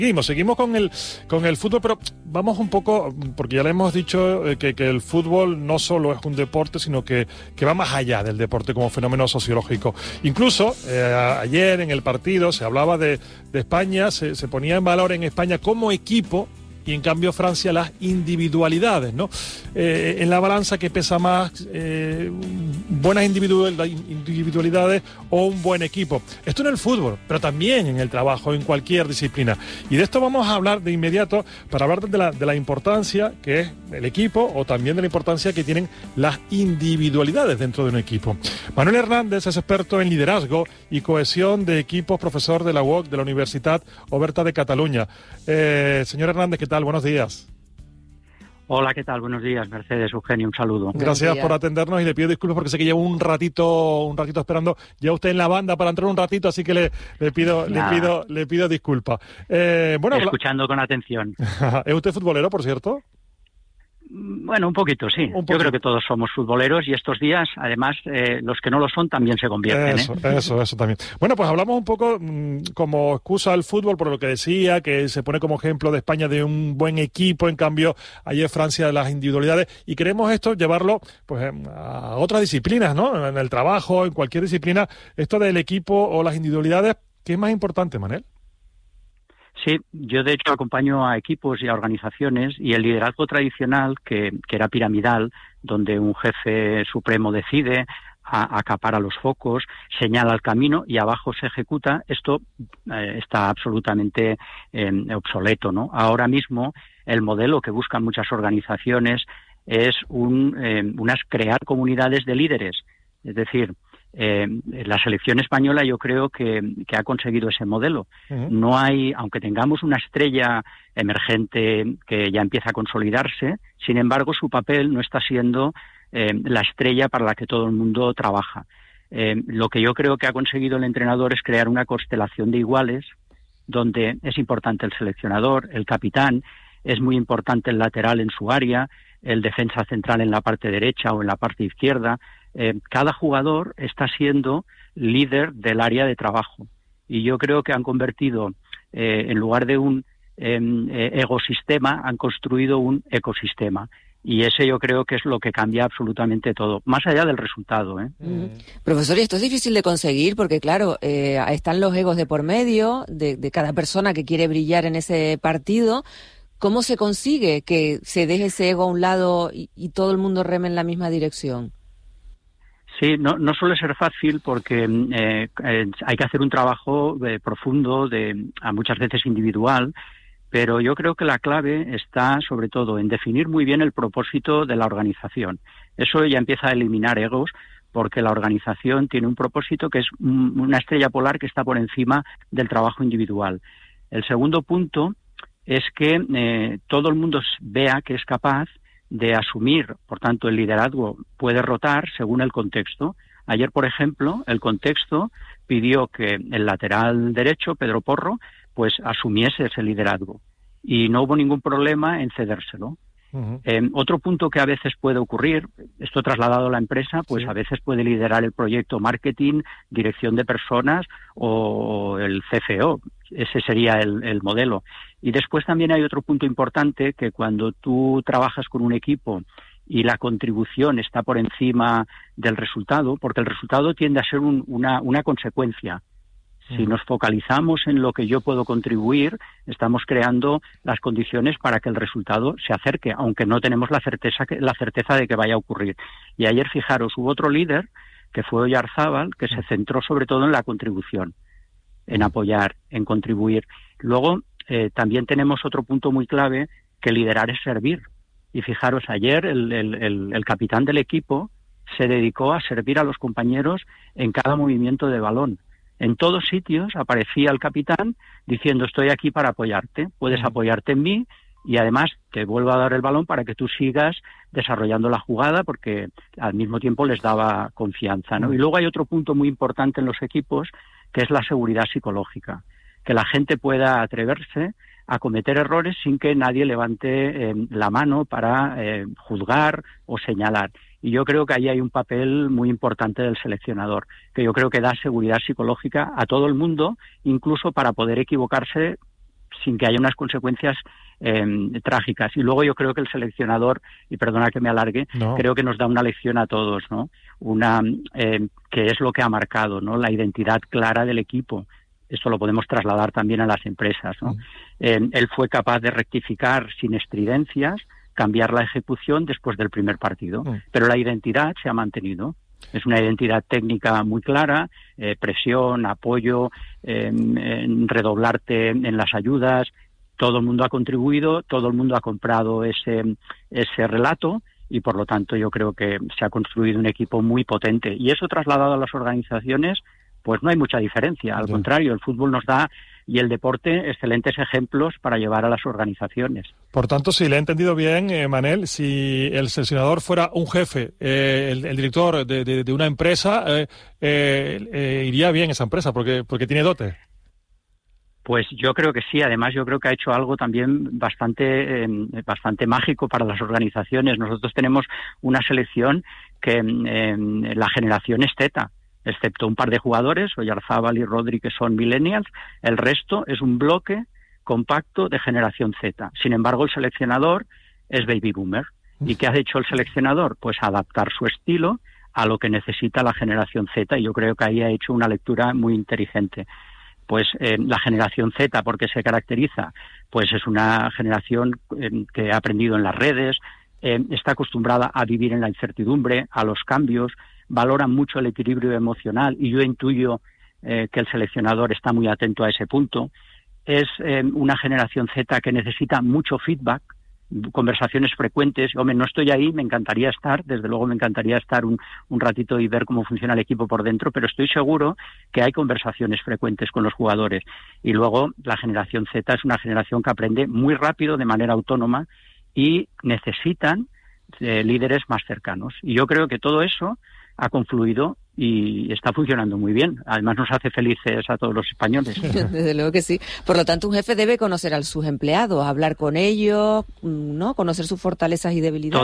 Seguimos con el fútbol, pero vamos un poco, porque ya le hemos dicho que el fútbol no solo es un deporte, sino que va más allá del deporte como fenómeno sociológico. Incluso ayer en el partido se hablaba de España, se ponía en valor en España como equipo, y en cambio Francia las individualidades, ¿no? En la balanza, que pesa más, buenas individualidades o un buen equipo. Esto en el fútbol, pero también en el trabajo, en cualquier disciplina. Y de esto vamos a hablar de inmediato, para hablar de la importancia que es el equipo, o también de la importancia que tienen las individualidades dentro de un equipo. Manuel Hernández es experto en liderazgo y cohesión de equipos, profesor de la UOC, de la Universitat Oberta de Cataluña. Señor Hernández, ¿qué tal? Buenos días. Hola, ¿qué tal? Buenos días, Mercedes, Eugenio, un saludo. Gracias por atendernos, y le pido disculpas porque sé que llevo un ratito esperando. Lleva usted en la banda para entrar un ratito, así que le pido disculpas. Escuchando con atención. ¿Es usted futbolero, por cierto? Bueno, un poquito, sí. Yo creo que todos somos futboleros, y estos días, además, los que no lo son también se convierten. Eso también. Bueno, pues hablamos un poco como excusa al fútbol, por lo que decía, que se pone como ejemplo de España de un buen equipo, en cambio ayer Francia de las individualidades, y queremos esto llevarlo pues a otras disciplinas, ¿no? En el trabajo, en cualquier disciplina, esto del equipo o las individualidades, ¿qué es más importante, Manel? Sí, yo de hecho acompaño a equipos y a organizaciones, y el liderazgo tradicional, que era piramidal, donde un jefe supremo decide, acapara los focos, señala el camino y abajo se ejecuta, esto está absolutamente obsoleto, ¿no? Ahora mismo el modelo que buscan muchas organizaciones es crear comunidades de líderes, es decir, la selección española yo creo que ha conseguido ese modelo. No hay, aunque tengamos una estrella emergente que ya empieza a consolidarse, sin embargo su papel no está siendo la estrella para la que todo el mundo trabaja. Lo que yo creo que ha conseguido el entrenador es crear una constelación de iguales, donde es importante el seleccionador, el capitán, es muy importante el lateral en su área, el defensa central en la parte derecha o en la parte izquierda. Cada jugador está siendo líder del área de trabajo, y yo creo que han convertido, en lugar de un ecosistema, han construido un ecosistema, y ese yo creo que es lo que cambia absolutamente todo, más allá del resultado. Profesor, y esto es difícil de conseguir porque, claro, están los egos de por medio de cada persona que quiere brillar en ese partido. ¿Cómo se consigue que se deje ese ego a un lado y todo el mundo reme en la misma dirección? Sí, no suele ser fácil porque hay que hacer un trabajo profundo, a muchas veces individual, pero yo creo que la clave está sobre todo en definir muy bien el propósito de la organización. Eso ya empieza a eliminar egos, porque la organización tiene un propósito que es una estrella polar que está por encima del trabajo individual. El segundo punto es que todo el mundo vea que es capaz de asumir, por tanto el liderazgo puede rotar según el contexto. Ayer, por ejemplo, el contexto pidió que el lateral derecho, Pedro Porro, pues asumiese ese liderazgo, y no hubo ningún problema en cedérselo. Otro punto que a veces puede ocurrir, esto trasladado a la empresa, pues sí, a veces puede liderar el proyecto marketing, dirección de personas o el CFO. Ese sería el modelo. Y después también hay otro punto importante, que cuando tú trabajas con un equipo y la contribución está por encima del resultado, porque el resultado tiende a ser una consecuencia. Si nos focalizamos en lo que yo puedo contribuir, estamos creando las condiciones para que el resultado se acerque, aunque no tenemos la certeza de que vaya a ocurrir. Y ayer, fijaros, hubo otro líder, que fue Oyarzábal, que se centró sobre todo en la contribución, en apoyar, en contribuir. Luego, también tenemos otro punto muy clave, que liderar es servir. Y fijaros, ayer el capitán del equipo se dedicó a servir a los compañeros en cada movimiento de balón. En todos sitios aparecía el capitán diciendo: estoy aquí para apoyarte, puedes apoyarte en mí, y además te vuelvo a dar el balón para que tú sigas desarrollando la jugada, porque al mismo tiempo les daba confianza, ¿no? Y luego hay otro punto muy importante en los equipos, que es la seguridad psicológica, que la gente pueda atreverse a cometer errores sin que nadie levante la mano para juzgar o señalar. Y yo creo que ahí hay un papel muy importante del seleccionador, que yo creo que da seguridad psicológica a todo el mundo, incluso para poder equivocarse sin que haya unas consecuencias trágicas. Y luego yo creo que el seleccionador, y perdona que me alargue, creo que nos da una lección a todos, ¿no? Que es lo que ha marcado, ¿no? La identidad clara del equipo. Esto lo podemos trasladar también a las empresas, ¿no? Él fue capaz de rectificar sin estridencias, cambiar la ejecución después del primer partido, pero la identidad se ha mantenido. Es una identidad técnica muy clara, presión, apoyo, redoblarte en las ayudas. Todo el mundo ha contribuido, todo el mundo ha comprado ese relato y, por lo tanto, yo creo que se ha construido un equipo muy potente. Y eso trasladado a las organizaciones, pues no hay mucha diferencia. Al contrario, el fútbol nos da, y el deporte, excelentes ejemplos para llevar a las organizaciones. Por tanto, si le he entendido bien, Manel, si el seleccionador fuera un jefe, el director de una empresa, iría bien esa empresa porque tiene dote. Pues yo creo que sí. Además, yo creo que ha hecho algo también bastante mágico para las organizaciones. Nosotros tenemos una selección que la generación es Z, excepto un par de jugadores, Oyarzábal y Rodri, que son millennials. El resto es un bloque compacto de generación Z. Sin embargo, el seleccionador es baby boomer. ¿Y qué ha hecho el seleccionador? Pues adaptar su estilo a lo que necesita la generación Z, y yo creo que ahí ha hecho una lectura muy inteligente. Pues la generación Z, ¿por qué se caracteriza? Pues es una generación que ha aprendido en las redes, está acostumbrada a vivir en la incertidumbre, a los cambios, valora mucho el equilibrio emocional, y yo intuyo que el seleccionador está muy atento a ese punto. Es una generación Z que necesita mucho feedback, conversaciones frecuentes. Hombre, no estoy ahí, me encantaría estar, desde luego me encantaría estar un ratito y ver cómo funciona el equipo por dentro, pero estoy seguro que hay conversaciones frecuentes con los jugadores. Y luego la generación Z es una generación que aprende muy rápido, de manera autónoma, y necesitan líderes más cercanos. Y yo creo que todo eso ha confluido y está funcionando muy bien. Además, nos hace felices a todos los españoles. Desde luego que sí. Por lo tanto, un jefe debe conocer a sus empleados, hablar con ellos, ¿no? Conocer sus fortalezas y debilidades.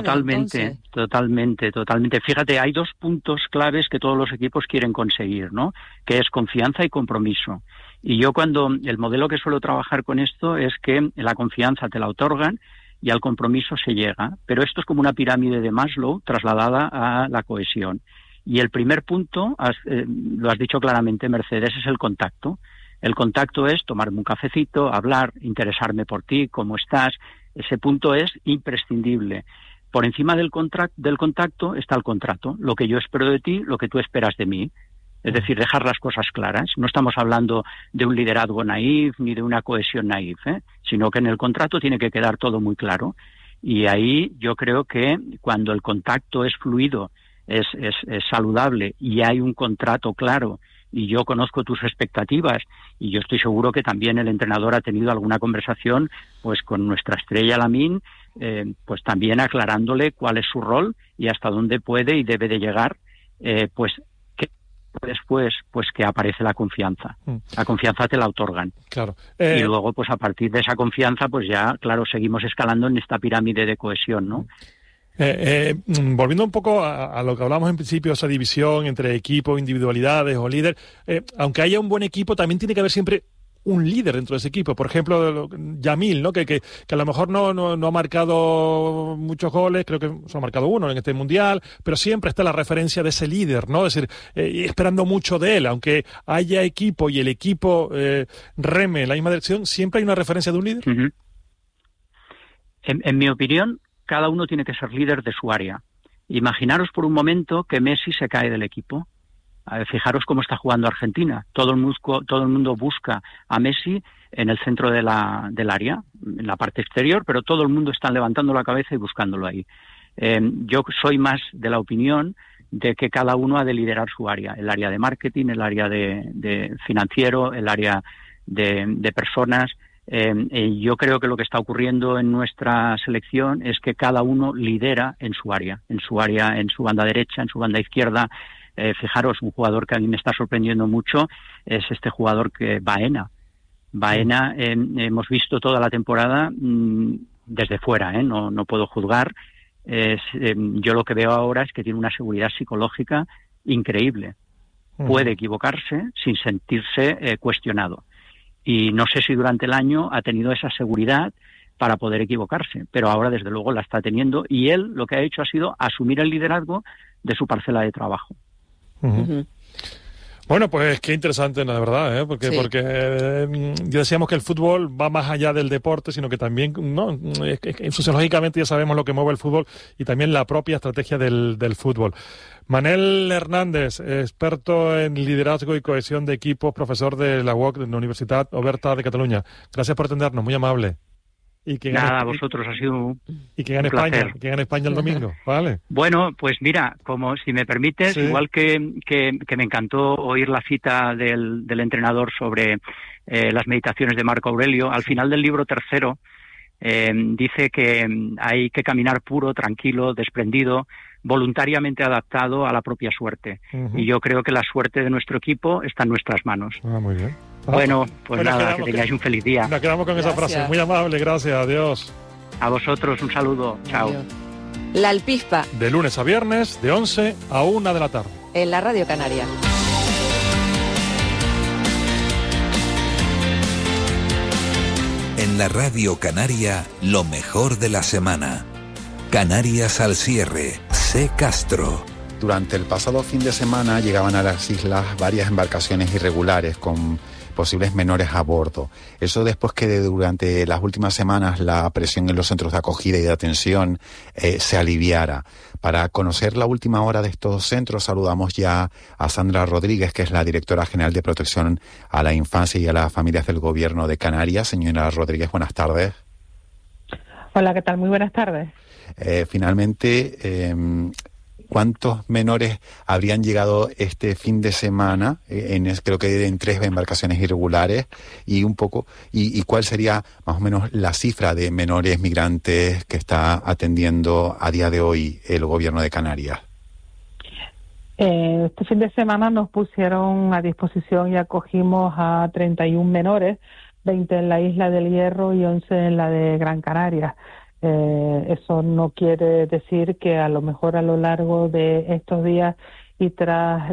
Totalmente. Fíjate, hay dos puntos claves que todos los equipos quieren conseguir, ¿no? Que es confianza y compromiso. Y yo el modelo que suelo trabajar con esto es que la confianza te la otorgan y al compromiso se llega. Pero esto es como una pirámide de Maslow trasladada a la cohesión. Y el primer punto, lo has dicho claramente, Mercedes, es el contacto. El contacto es tomarme un cafecito, hablar, interesarme por ti, cómo estás. Ese punto es imprescindible. Por encima del contacto está el contrato. Lo que yo espero de ti, lo que tú esperas de mí. Es decir, dejar las cosas claras. No estamos hablando de un liderazgo naif ni de una cohesión naif, sino que en el contrato tiene que quedar todo muy claro. Y ahí yo creo que cuando el contacto es fluido, es saludable y hay un contrato claro y yo conozco tus expectativas, y yo estoy seguro que también el entrenador ha tenido alguna conversación pues con nuestra estrella Lamine, pues también aclarándole cuál es su rol y hasta dónde puede y debe de llegar, pues que después pues que aparece la confianza. La confianza te la otorgan. Claro. Y luego pues a partir de esa confianza pues ya, claro, seguimos escalando en esta pirámide de cohesión, ¿no? Volviendo un poco a lo que hablamos en principio, esa división entre equipos, individualidades o líder, aunque haya un buen equipo, también tiene que haber siempre un líder dentro de ese equipo. Por ejemplo, Yamil, ¿no? Que a lo mejor no ha marcado muchos goles, creo que solo ha marcado uno en este mundial, pero siempre está la referencia de ese líder, ¿no? Es decir, esperando mucho de él, aunque haya equipo y el equipo reme en la misma dirección, siempre hay una referencia de un líder. Uh-huh. En mi opinión, cada uno tiene que ser líder de su área. Imaginaros por un momento que Messi se cae del equipo. Fijaros cómo está jugando Argentina. Todo el mundo busca a Messi en el centro del área, en la parte exterior, pero todo el mundo está levantando la cabeza y buscándolo ahí. Yo soy más de la opinión de que cada uno ha de liderar su área. El área de marketing, el área de financiero, el área de personas. Yo creo que lo que está ocurriendo en nuestra selección es que cada uno lidera en su área, en su banda derecha, en su banda izquierda. Fijaros, un jugador que a mí me está sorprendiendo mucho es este jugador que Baena, hemos visto toda la temporada desde fuera, no puedo juzgar. Yo lo que veo ahora es que tiene una seguridad psicológica increíble. Puede equivocarse sin sentirse cuestionado. y no sé si durante el año ha tenido esa seguridad para poder equivocarse, pero ahora desde luego la está teniendo, y él lo que ha hecho ha sido asumir el liderazgo de su parcela de trabajo. Bueno, pues qué interesante, la verdad, porque ya decíamos que el fútbol va más allá del deporte, sino que también, ¿no? Sociológicamente ya sabemos lo que mueve el fútbol y también la propia estrategia del fútbol. Manel Hernández, experto en liderazgo y cohesión de equipos, profesor de la UOC, de la Universitat Oberta de Cataluña. Gracias por atendernos, muy amable. Y que Nada, a vosotros, ha sido y que gane España, que gane España el domingo, ¿vale? Bueno, pues mira, como si me permites, igual que me encantó oír la cita del entrenador sobre las meditaciones de Marco Aurelio, al final del libro tercero dice que hay que caminar puro, tranquilo, desprendido, voluntariamente adaptado a la propia suerte. Y yo creo que la suerte de nuestro equipo está en nuestras manos. Muy bien. Bueno, pues nada, que tengáis un feliz día. Nos quedamos con esa frase. Muy amable, gracias, adiós. A vosotros un saludo, chao. Adiós. La Alpispa. De lunes a viernes, de 11 a 1 de la tarde. En la Radio Canaria. En la Radio Canaria, lo mejor de la semana. Canarias al cierre. C. Castro. Durante el pasado fin de semana llegaban a las islas varias embarcaciones irregulares con posibles menores a bordo. Eso después que durante las últimas semanas la presión en los centros de acogida y de atención se aliviara. Para conocer la última hora de estos centros saludamos ya a Sandra Rodríguez, que es la directora general de Protección a la Infancia y a las Familias del Gobierno de Canarias. Señora Rodríguez, buenas tardes. Hola, ¿qué tal? Muy buenas tardes. Finalmente, ¿cuántos menores habrían llegado este fin de semana? Creo que en 3 embarcaciones irregulares, y un poco, y cuál sería más o menos la cifra de menores migrantes que está atendiendo a día de hoy el Gobierno de Canarias. Este fin de semana nos pusieron a disposición y acogimos a 31 menores, 20 en la Isla del Hierro y 11 en la de Gran Canaria. Eso no quiere decir que a lo mejor a lo largo de estos días y tras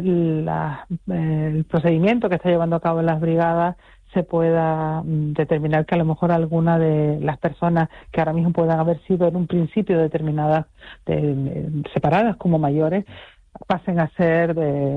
el procedimiento que está llevando a cabo las brigadas se pueda determinar que a lo mejor alguna de las personas que ahora mismo puedan haber sido en un principio determinadas, separadas como mayores, pasen a ser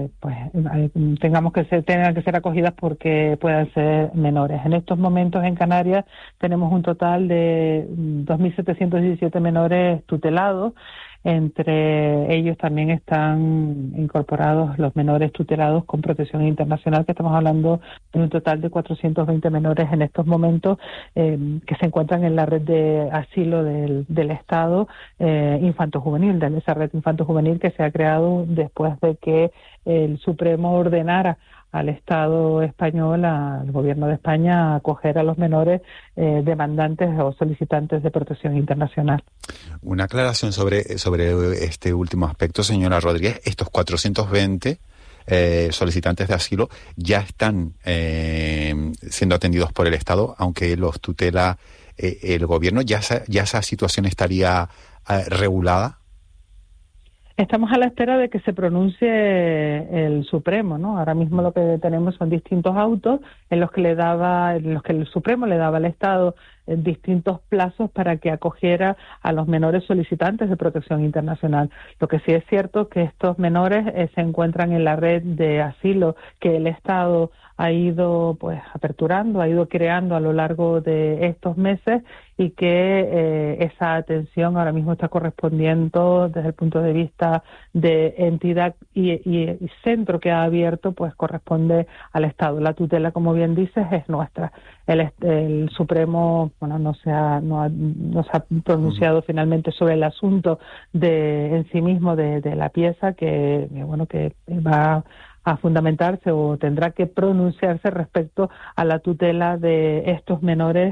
tengan que ser acogidas porque puedan ser menores. En estos momentos en Canarias tenemos un total de 2.717 menores tutelados. Entre ellos también están incorporados los menores tutelados con protección internacional, que estamos hablando de un total de 420 menores en estos momentos que se encuentran en la red de asilo del Estado infanto-juvenil, de esa red infanto-juvenil que se ha creado después de que el Supremo ordenara al Estado español, al Gobierno de España, a acoger a los menores demandantes o solicitantes de protección internacional. Una aclaración sobre este último aspecto, señora Rodríguez. Estos 420 solicitantes de asilo ya están siendo atendidos por el Estado, aunque los tutela el Gobierno. ¿Ya esa situación estaría regulada? Estamos a la espera de que se pronuncie el Supremo, ¿no? Ahora mismo lo que tenemos son distintos autos en los que el Supremo le daba al Estado distintos plazos para que acogiera a los menores solicitantes de protección internacional. Lo que sí es cierto es que estos menores se encuentran en la red de asilo que el Estado ha ido aperturando, ha ido creando a lo largo de estos meses, y que esa atención ahora mismo está correspondiendo desde el punto de vista de entidad y centro que ha abierto, pues corresponde al Estado. La tutela, como bien dices, es nuestra. El Supremo no se ha pronunciado finalmente sobre el asunto en sí mismo de la pieza que va a fundamentarse o tendrá que pronunciarse respecto a la tutela de estos menores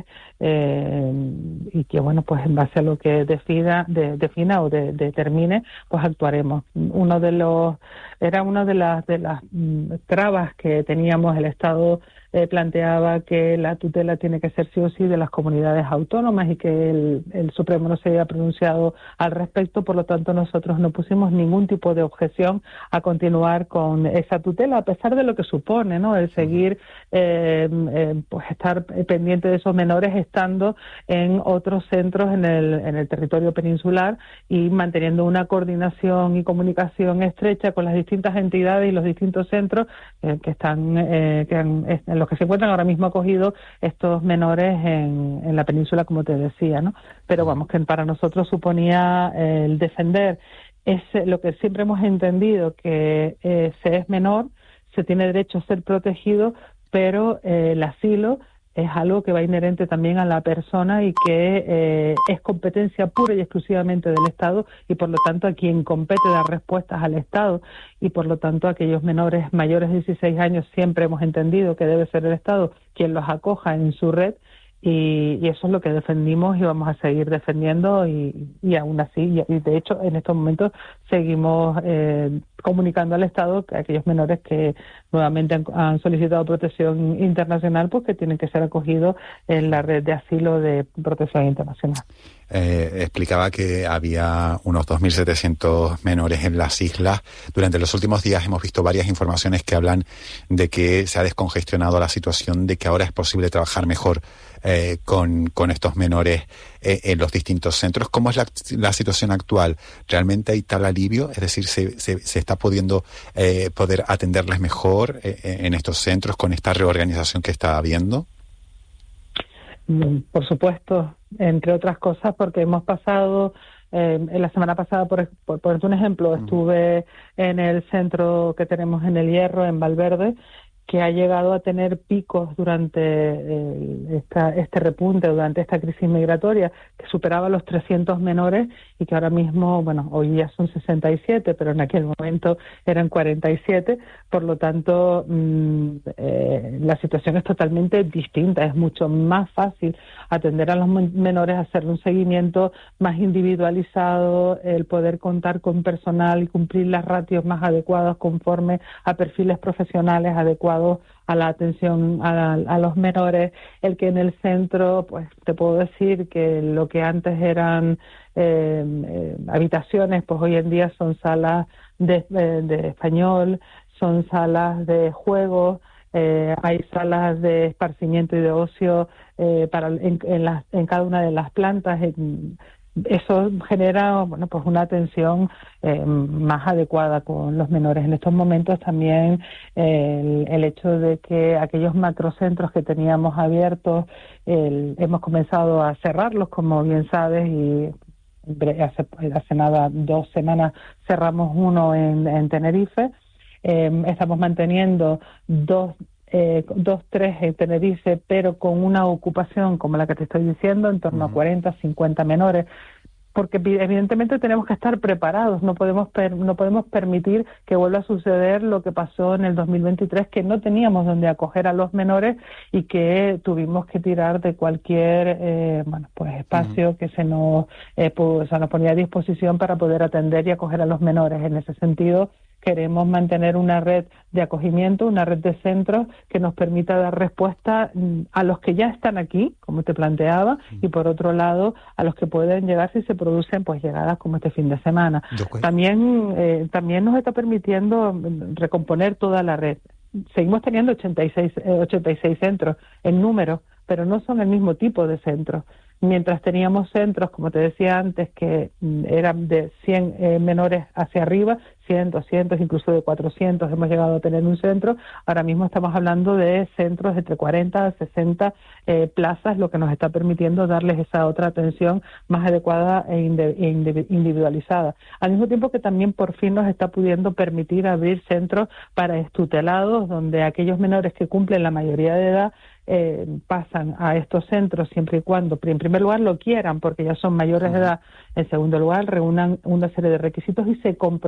y que en base a lo que defina o determine, pues actuaremos. Era una de las trabas que teníamos el Estado planteaba que la tutela tiene que ser sí o sí de las comunidades autónomas y que el Supremo no se había pronunciado al respecto. Por lo tanto, nosotros no pusimos ningún tipo de objeción a continuar con esa tutela, a pesar de lo que supone, ¿no?, el seguir pues estar pendiente de esos menores estando en otros centros en el territorio peninsular y manteniendo una coordinación y comunicación estrecha con las distintas entidades y los distintos centros que están en los que se encuentran ahora mismo acogidos estos menores en la península, como te decía, ¿no? Pero vamos, que para nosotros suponía el defender lo que siempre hemos entendido, que se es menor, se tiene derecho a ser protegido, pero el asilo es algo que va inherente también a la persona y que es competencia pura y exclusivamente del Estado, y por lo tanto a quien compete dar respuestas al Estado, y por lo tanto aquellos menores mayores de 16 años siempre hemos entendido que debe ser el Estado quien los acoja en su red, y eso es lo que defendimos y vamos a seguir defendiendo, y aún así, y de hecho en estos momentos seguimos comunicando al Estado que aquellos menores que nuevamente han solicitado protección internacional, pues que tienen que ser acogidos en la red de asilo de protección internacional. Explicaba que había unos 2.700 menores en las islas. Durante los últimos días hemos visto varias informaciones que hablan de que se ha descongestionado la situación, de que ahora es posible trabajar mejor con estos menores en los distintos centros. ¿Cómo es la situación actual? ¿Realmente hay tal alivio? Es decir, ¿se está pudiendo poder atenderles mejor en estos centros con esta reorganización que está habiendo? Por supuesto, entre otras cosas, porque hemos pasado, la semana pasada, por un ejemplo, estuve en el centro que tenemos en El Hierro, en Valverde, que ha llegado a tener picos durante este repunte, durante esta crisis migratoria, que superaba los 300 menores y que ahora mismo, bueno, hoy ya son 67, pero en aquel momento eran 47. Por lo tanto, la situación es totalmente distinta. Es mucho más fácil atender a los menores, hacerle un seguimiento más individualizado, el poder contar con personal y cumplir las ratios más adecuadas conforme a perfiles profesionales adecuados a la atención a los menores. El que en el centro, pues te puedo decir que lo que antes eran habitaciones, pues hoy en día son salas de español, son salas de juegos, hay salas de esparcimiento y de ocio en cada una de las plantas. Eso genera, bueno, pues una atención más adecuada con los menores. En estos momentos también el hecho de que aquellos macrocentros que teníamos abiertos, hemos comenzado a cerrarlos, como bien sabes, y hace nada, 2 semanas cerramos uno en Tenerife. Estamos manteniendo 3 en Tenerife, pero con una ocupación como la que te estoy diciendo, en torno a 40, 50 menores, porque evidentemente tenemos que estar preparados. No podemos permitir que vuelva a suceder lo que pasó en el 2023, que no teníamos donde acoger a los menores y que tuvimos que tirar de cualquier espacio que se nos ponía a disposición para poder atender y acoger a los menores. En ese sentido, queremos mantener una red de acogimiento, una red de centros que nos permita dar respuesta a los que ya están aquí, como te planteaba, y por otro lado a los que pueden llegar si se producen pues llegadas como este fin de semana. También nos está permitiendo recomponer toda la red. Seguimos teniendo 86 centros en número, pero no son el mismo tipo de centros. Mientras teníamos centros, como te decía antes, que eran de 100 menores hacia arriba, 100, 200, incluso de 400 hemos llegado a tener un centro. Ahora mismo estamos hablando de centros entre 40 a 60 plazas, lo que nos está permitiendo darles esa otra atención más adecuada e individualizada. Al mismo tiempo que también por fin nos está pudiendo permitir abrir centros para extutelados, donde aquellos menores que cumplen la mayoría de edad pasan a estos centros siempre y cuando, en primer lugar, lo quieran, porque ya son mayores de edad. En segundo lugar, reúnan una serie de requisitos y se comprometan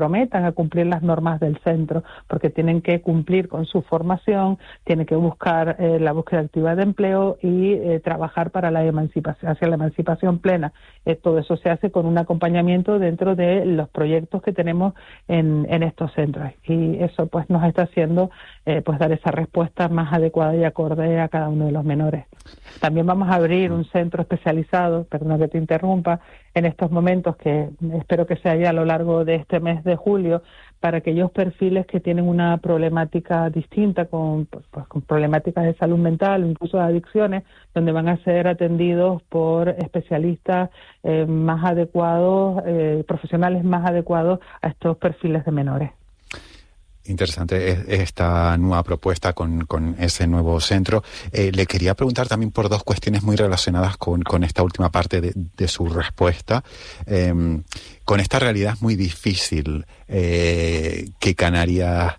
a cumplir las normas del centro, porque tienen que cumplir con su formación, tienen que buscar la búsqueda activa de empleo y trabajar para la emancipación, hacia la emancipación plena. Todo eso se hace con un acompañamiento dentro de los proyectos que tenemos en estos centros, y eso pues nos está haciendo pues dar esa respuesta más adecuada y acorde a cada uno de los menores. También vamos a abrir un centro especializado, perdona que te interrumpa, en estos momentos, que espero que sea ya a lo largo de este mes de julio, para aquellos perfiles que tienen una problemática distinta, con problemáticas de salud mental, incluso de adicciones, donde van a ser atendidos por especialistas más adecuados, profesionales más adecuados a estos perfiles de menores. Interesante esta nueva propuesta con ese nuevo centro. Le quería preguntar también por dos cuestiones muy relacionadas con esta última parte de su respuesta. Con esta realidad es muy difícil que Canarias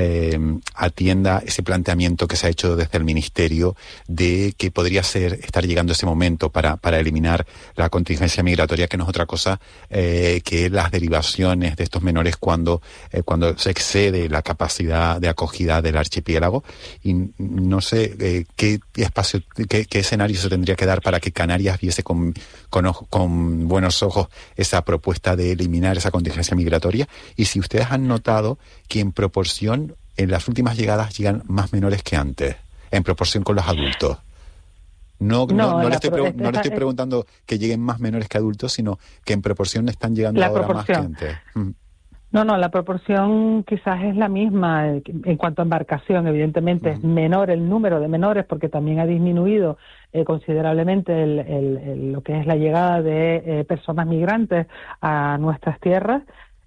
atienda ese planteamiento que se ha hecho desde el Ministerio de que podría estar llegando ese momento para eliminar la contingencia migratoria, que no es otra cosa que las derivaciones de estos menores cuando se excede la capacidad de acogida del archipiélago. Y no sé qué espacio, qué escenario se tendría que dar para que Canarias viese con buenos ojos esa propuesta de eliminar esa contingencia migratoria, y si ustedes han notado que en proporción en las últimas llegadas llegan más menores que antes, en proporción con los adultos. No le estoy preguntando que lleguen más menores que adultos, sino que en proporción están llegando ahora más que antes. No, la proporción quizás es la misma en cuanto a embarcación. Evidentemente es menor el número de menores, porque también ha disminuido considerablemente lo que es la llegada de personas migrantes a nuestra tierra,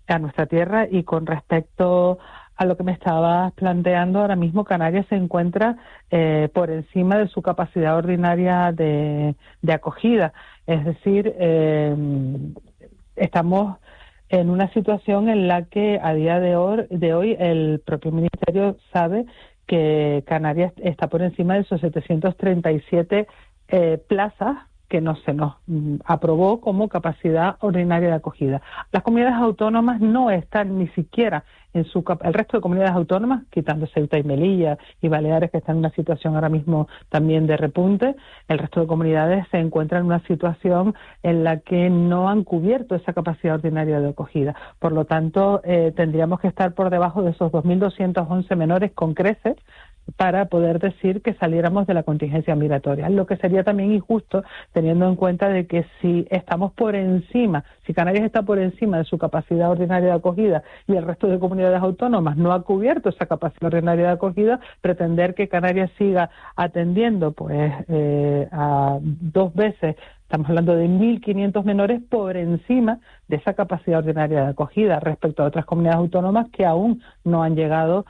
y con respecto a lo que me estabas planteando, ahora mismo Canarias se encuentra por encima de su capacidad ordinaria de acogida. Es decir, estamos en una situación en la que a día de hoy el propio Ministerio sabe que Canarias está por encima de esos 737 plazas que no se nos aprobó como capacidad ordinaria de acogida. Las comunidades autónomas no están ni siquiera en el resto de comunidades autónomas, quitando Ceuta y Melilla y Baleares, que están en una situación ahora mismo también de repunte, el resto de comunidades se encuentran en una situación en la que no han cubierto esa capacidad ordinaria de acogida. Por lo tanto, tendríamos que estar por debajo de esos 2.211 menores con creces para poder decir que saliéramos de la contingencia migratoria, lo que sería también injusto, teniendo en cuenta de que si Canarias está por encima de su capacidad ordinaria de acogida y el resto de comunidades autónomas no ha cubierto esa capacidad ordinaria de acogida, pretender que Canarias siga atendiendo a 2 veces, estamos hablando de 1.500 menores por encima de esa capacidad ordinaria de acogida respecto a otras comunidades autónomas que aún no han llegado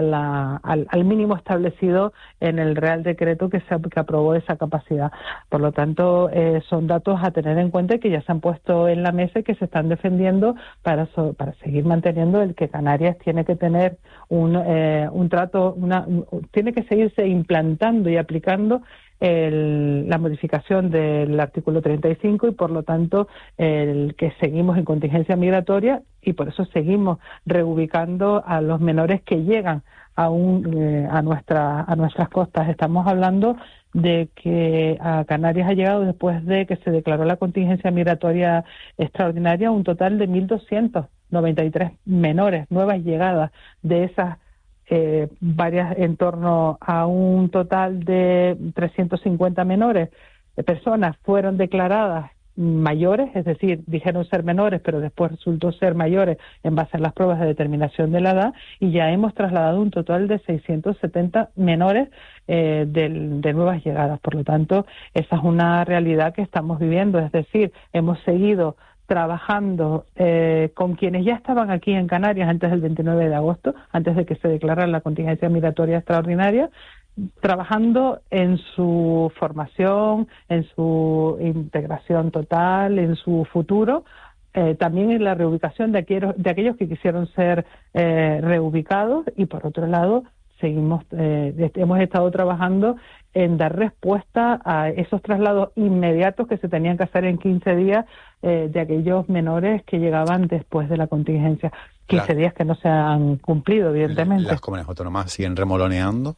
al mínimo establecido en el Real Decreto que aprobó esa capacidad. Por lo tanto, son datos a tener en cuenta y que ya se han puesto en la mesa y que se están defendiendo para seguir manteniendo el que Canarias tiene que tener un trato, tiene que seguirse implantando y aplicando la modificación del artículo 35 y por lo tanto el que seguimos en contingencia migratoria y por eso seguimos reubicando a los menores que llegan aún a nuestras costas. Estamos hablando de que a Canarias ha llegado, después de que se declaró la contingencia migratoria extraordinaria, un total de 1.293 menores, nuevas llegadas. De esas varias en torno a un total de 350 menores, personas fueron declaradas mayores, es decir, dijeron ser menores, pero después resultó ser mayores en base a las pruebas de determinación de la edad, y ya hemos trasladado un total de 670 menores de nuevas llegadas. Por lo tanto, esa es una realidad que estamos viviendo, es decir, hemos seguido trabajando con quienes ya estaban aquí en Canarias antes del 29 de agosto, antes de que se declarara la contingencia migratoria extraordinaria, trabajando en su formación, en su integración total, en su futuro, también en la reubicación de aquellos que quisieron ser reubicados y, por otro lado, hemos estado trabajando en dar respuesta a esos traslados inmediatos que se tenían que hacer en 15 días de aquellos menores que llegaban después de la contingencia. 15 días que no se han cumplido, evidentemente. ¿Las comunidades autónomas siguen remoloneando?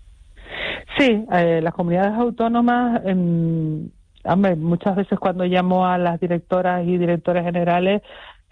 Sí, las comunidades autónomas, muchas veces cuando llamo a las directoras y directores generales,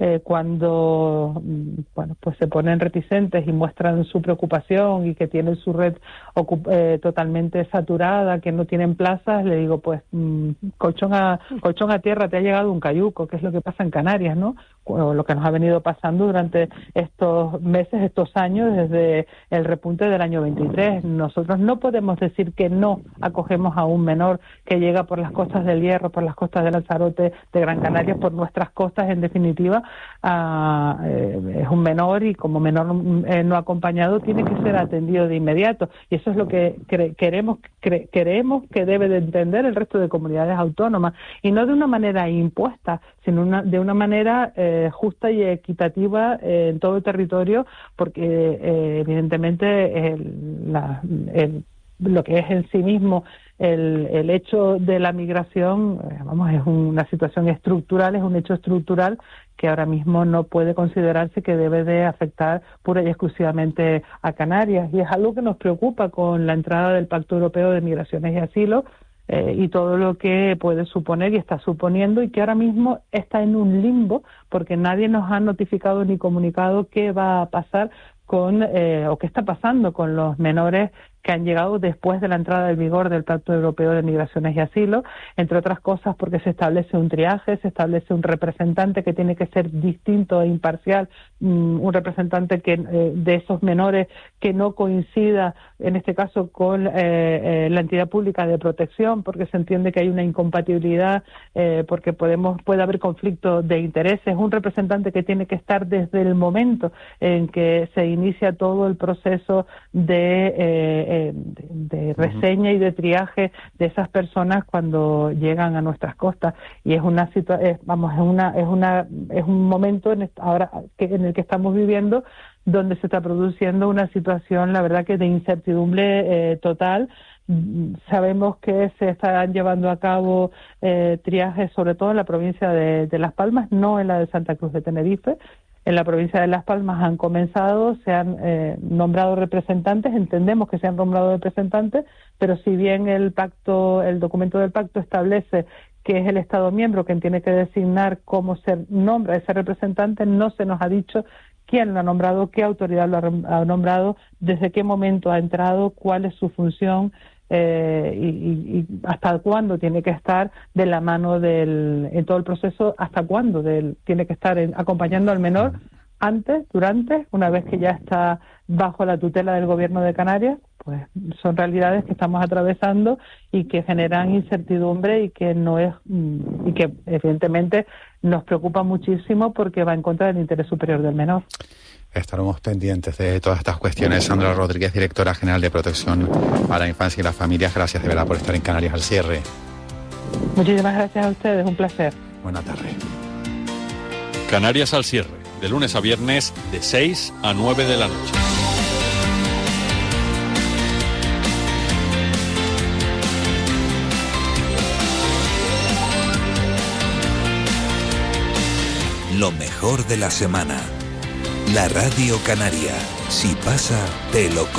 cuando pues se ponen reticentes y muestran su preocupación y que tienen su red totalmente saturada, que no tienen plazas, le digo, pues colchón a tierra, te ha llegado un cayuco, que es lo que pasa en Canarias, ¿no? O lo que nos ha venido pasando durante estos meses, estos años, desde el repunte del año 23. Nosotros no podemos decir que no acogemos a un menor que llega por las costas del Hierro, por las costas de Lanzarote, de Gran Canaria, por nuestras costas, en definitiva. Es un menor y como menor no acompañado tiene que ser atendido de inmediato, y eso es lo que queremos que debe de entender el resto de comunidades autónomas, y no de una manera impuesta, sino de una manera justa y equitativa en todo el territorio, porque evidentemente lo que es en sí mismo el hecho de la migración, es una situación estructural, es un hecho estructural que ahora mismo no puede considerarse que debe de afectar pura y exclusivamente a Canarias, y es algo que nos preocupa con la entrada del Pacto Europeo de Migraciones y Asilo, y todo lo que puede suponer y está suponiendo, y que ahora mismo está en un limbo porque nadie nos ha notificado ni comunicado qué va a pasar o qué está pasando con los menores que han llegado después de la entrada en vigor del Pacto Europeo de Migraciones y Asilo, entre otras cosas porque se establece un triaje, se establece un representante que tiene que ser distinto e imparcial, un representante de esos menores que no coincida, en este caso, con la entidad pública de protección, porque se entiende que hay una incompatibilidad, porque puede haber conflicto de intereses, un representante que tiene que estar desde el momento en que se inicia todo el proceso de reseña y de triaje de esas personas cuando llegan a nuestras costas, y es un momento en el que estamos viviendo donde se está produciendo una situación, la verdad, que de incertidumbre total. Sabemos que se están llevando a cabo triajes, sobre todo en la provincia de Las Palmas, no en la de Santa Cruz de Tenerife. En la provincia de Las Palmas han comenzado, se han nombrado representantes, entendemos que se han nombrado representantes, pero si bien el documento del pacto establece que es el Estado miembro quien tiene que designar cómo se nombra ese representante, no se nos ha dicho quién lo ha nombrado, qué autoridad lo ha nombrado, desde qué momento ha entrado, cuál es su función, y hasta cuándo tiene que estar de la mano en todo el proceso, hasta cuándo tiene que estar acompañando al menor, antes, durante, una vez que ya está bajo la tutela del Gobierno de Canarias. Pues son realidades que estamos atravesando y que generan incertidumbre y que evidentemente nos preocupa muchísimo porque va en contra del interés superior del menor. Estaremos pendientes de todas estas cuestiones. Sandra Rodríguez, directora general de Protección a la Infancia y las Familias, gracias de verdad por estar en Canarias al cierre. Muchísimas gracias a ustedes, un placer. Buena tarde. Canarias al cierre, de lunes a viernes de 6 a 9 de la noche. Lo mejor de la semana. La Radio Canaria. Si pasa, te lo